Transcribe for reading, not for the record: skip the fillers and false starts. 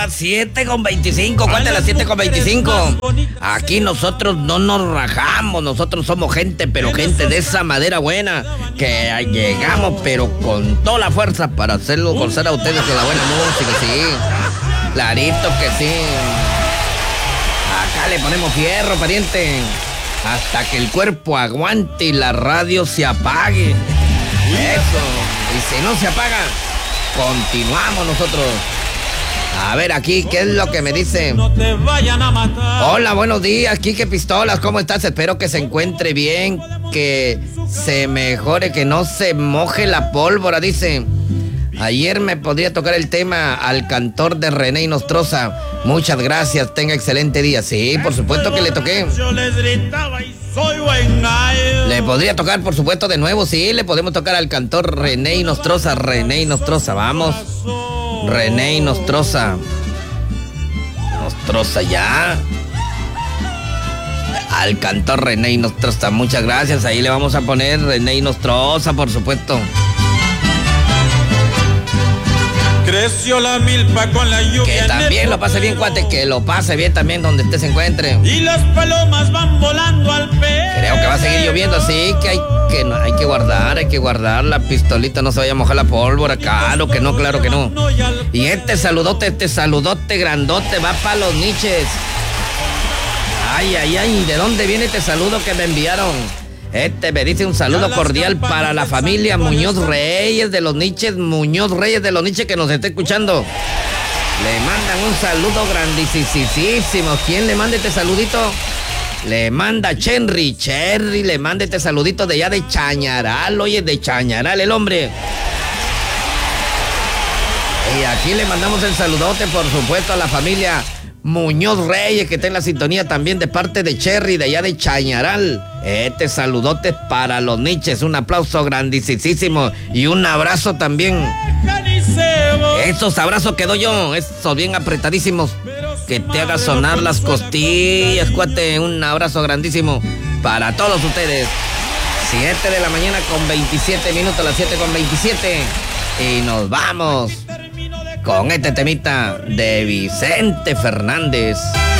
7:25, ¿cuál de las 7:25? Aquí nosotros no nos rajamos, nosotros somos gente, pero gente de esa madera buena, que llegamos, pero con toda la fuerza para hacerlo gozar a ustedes con la buena música, sí. Clarito que sí. Acá le ponemos fierro, pariente, hasta que el cuerpo aguante y la radio se apague. Eso. Y si no se apaga, continuamos nosotros. A ver aquí, ¿qué es lo que me dice? No te vayan a matar. Hola, buenos días, Quique Pistolas, ¿cómo estás? Espero que se encuentre bien, que se mejore, que no se moje la pólvora, dice. Ayer me podría tocar el tema al cantor de René y Nostroza. Muchas gracias, tenga excelente día. Sí, por supuesto que le toqué. Yo les gritaba y soy buen gallo. Le podría tocar, por supuesto, de nuevo, sí, le podemos tocar al cantor René y Nostroza. René y Nostroza, vamos. René y Nostroza. Nostroza ya. Al cantor René y Nostroza, muchas gracias. Ahí le vamos a poner René y Nostroza, por supuesto. Creció la milpa con la lluvia. Que también lo pase bien, cuate, que lo pase bien también donde usted se encuentre. Y las palomas van volando al pelo. Creo que va a seguir lloviendo, así que hay que guardar la pistolita, no se vaya a mojar la pólvora, claro que no. Y este saludote grandote va para los niches. Ay, ¿de dónde viene este saludo que me enviaron? Me dice un saludo cordial para la familia Muñoz Reyes de los Niches, que nos está escuchando. Le mandan un saludo grandísimo. ¿Quién le manda este saludito? Le manda Cherry, le manda este saludito de allá de Chañaral, oye, de Chañaral el hombre. Y aquí le mandamos el saludote, por supuesto, a la familia Muñoz Reyes, que está en la sintonía también de parte de Cherry, de allá de Chañaral. Este saludote para los niches, un aplauso grandísimo y un abrazo también. Esos abrazos que doy yo, esos bien apretadísimos, que te haga sonar las costillas, cuate. Un abrazo grandísimo para todos ustedes. 7 de la mañana con 27 minutos, las 7:27. Y nos vamos con este temita de Vicente Fernández.